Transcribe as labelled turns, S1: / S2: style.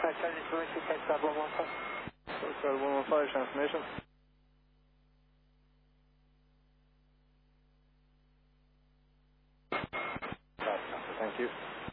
S1: Charlie Fluency, taxi 115.
S2: Foxtrot 115, transformation. Thank you.